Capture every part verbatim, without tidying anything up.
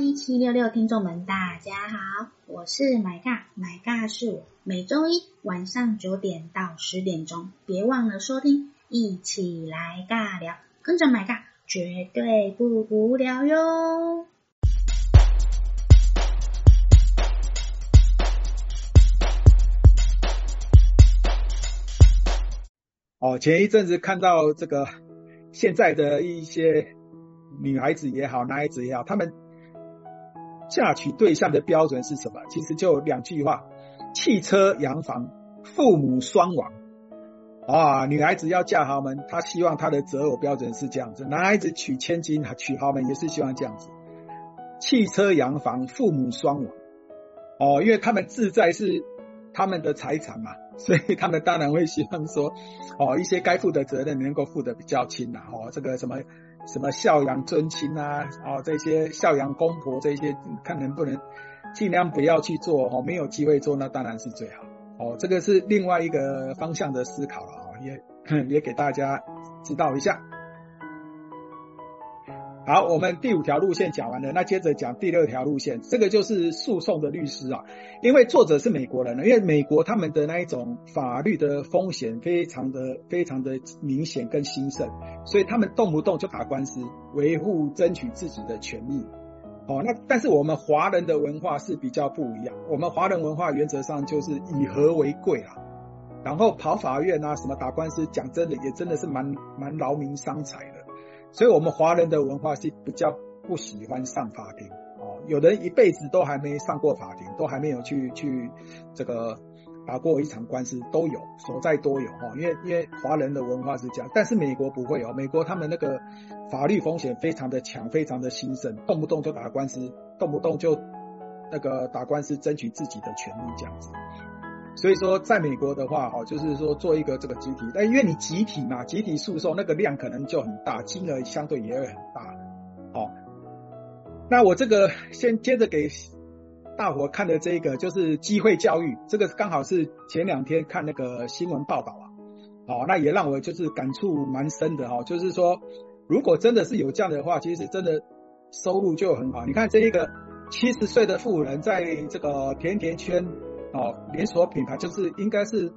一七六六听众们大家好，我是买尬，买尬是我，每周一晚上九点到十点钟，别忘了收听，一起来尬聊，跟着买尬绝对不无聊哟。 哦，前一阵子看到这个现在的一些女孩子也好，男孩子也好，他们嫁娶对象的标准是什么？其实就两句话：汽车洋房，父母双亡。啊，女孩子要嫁豪门，她希望她的择偶标准是这样子；男孩子娶千金、娶豪门也是希望这样子。汽车洋房，父母双亡。哦，因为他们自在是他们的财产嘛，所以他们当然会希望说，哦，一些该负的责任能够负得比较轻啊。哦，这个什么什么孝养尊亲啊，哦，这些孝养公婆这些，看能不能尽量不要去做哦，没有机会做，那当然是最好。哦，这个是另外一个方向的思考了哦，也也给大家知道一下。好，我们第五条路线讲完了，那接着讲第六条路线，这个就是诉讼的律师啊。因为作者是美国人，因为美国他们的那一种法律的风险非常的非常的明显跟兴盛，所以他们动不动就打官司，维护争取自己的权益。哦，那但是我们华人的文化是比较不一样，我们华人文化原则上就是以和为贵啦，然后跑法院啊，什么打官司，讲真的也真的是蛮蛮劳民伤财的。所以我们华人的文化是比较不喜欢上法庭哦，有人一辈子都还没上过法庭，都还没有去去这个打过一场官司，都有，所在都有哦。因为因为华人的文化是这样，但是美国不会哦，美国他们那个法律风险非常的强，非常的兴盛，动不动就打官司，动不动就那个打官司争取自己的权利这样子。所以说在美国的话哦，就是说做一个这个集体，但因为你集体嘛，集体诉讼那个量可能就很大，金额相对也会很大。哦，那我这个先接着给大伙看的这个就是机会教育，这个刚好是前两天看那个新闻报道啊。哦，那也让我就是感触蛮深的哦，就是说如果真的是有这样的话，其实真的收入就很好。你看这一个七十岁的妇人在这个甜甜圈哦，连锁品牌就是应该是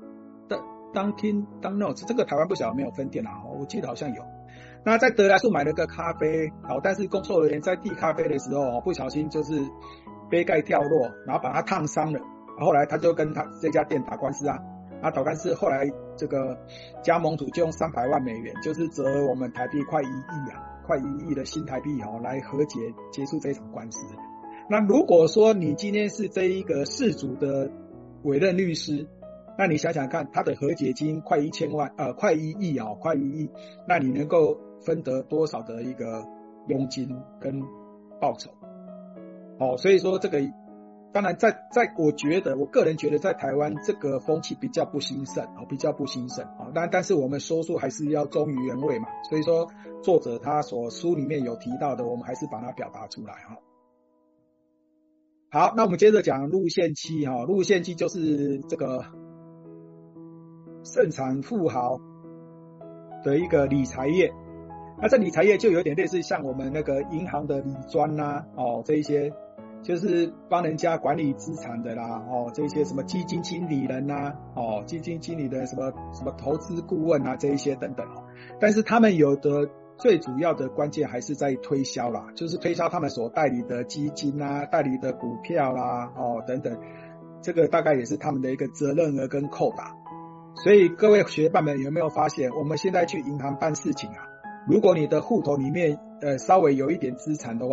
Dunkin Donuts， 这个台湾不晓得没有分店啦，我记得好像有。那在德莱素买了个咖啡，好，但是工作人员在递咖啡的时候不小心就是杯盖掉落，然后把他烫伤了。后来他就跟他这家店打官司啊，啊打官司，后来这个加盟主就用三百万美元，就是折我们台币快一亿啊，快一亿的新台币哦，来和解结束这场官司。那如果说你今天是这一个事主的委任律师，那你想想看，他的和解金快一千万，呃，快一亿啊，快一亿，那你能够分得多少的一个佣金跟报酬？哦，所以说这个，当然在在我觉得，我个人觉得在台湾这个风气比较不兴盛啊，比较不兴盛啊，但但是我们说书还是要忠于原味嘛，所以说作者他所书里面有提到的，我们还是把它表达出来哈。好，那我们接着讲路线七哈，路线七就是这个盛产富豪的一个理财业。那这理财业就有点类似像我们那个银行的理专啦、啊，哦，这一些就是帮人家管理资产的啦，哦，这些什么基金经理人啊，哦，基金经理人什么什么投资顾问啊，这一些等等哦。但是他们有的最主要的关键还是在推销啦，就是推销他们所代理的基金啊，代理的股票啦，哦等等，这个大概也是他们的一个责任额跟扣打。所以各位学伴们有没有发现，我们现在去银行办事情啊，如果你的户头里面呃稍微有一点资产的话，